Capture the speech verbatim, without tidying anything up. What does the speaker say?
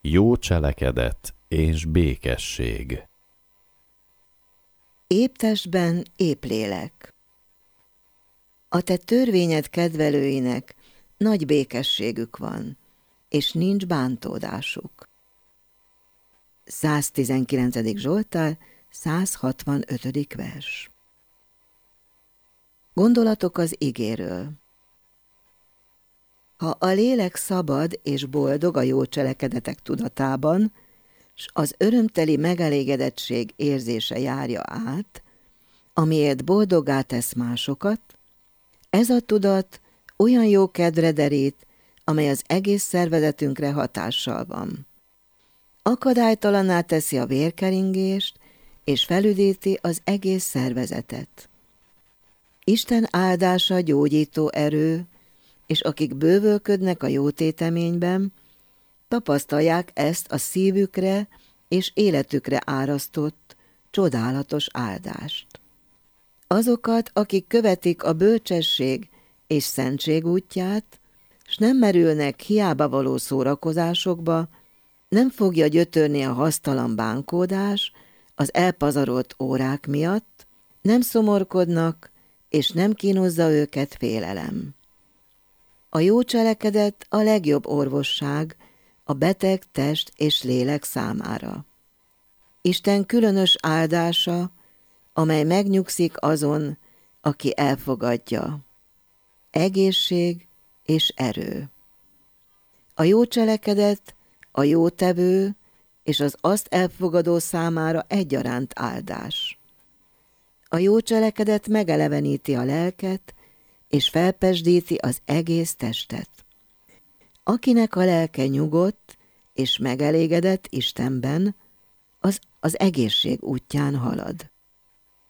jó cselekedet és békesség. Épp testben épp lélek. A te törvényed kedvelőinek nagy békességük van, és nincs bántódásuk. száztizenkilencedik Zsoltár, százhatvanötödik vers. Gondolatok az igéről. Ha a lélek szabad és boldog a jó cselekedetek tudatában, s az örömteli megelégedettség érzése járja át, amiért boldoggá tesz másokat, ez a tudat olyan jó kedvre derít, amely az egész szervezetünkre hatással van. Akadálytalanná teszi a vérkeringést, és felüdíti az egész szervezetet. Isten áldása gyógyító erő, és akik bővölködnek a jótéteményben, tapasztalják ezt a szívükre és életükre árasztott, csodálatos áldást. Azokat, akik követik a bölcsesség és szentség útját, s nem merülnek hiába való szórakozásokba, nem fogja gyötörni a hasztalan bánkódás az elpazarolt órák miatt, nem szomorkodnak, és nem kínozza őket félelem. A jó cselekedet a legjobb orvosság a beteg test és lélek számára. Isten különös áldása, amely megnyugszik azon, aki elfogadja. Egészség és erő. A jó cselekedet a jótevő és az azt elfogadó számára egyaránt áldás. A jó cselekedet megeleveníti a lelket, és felpesdíti az egész testet. Akinek a lelke nyugodt és megelégedett Istenben, az az egészség útján halad.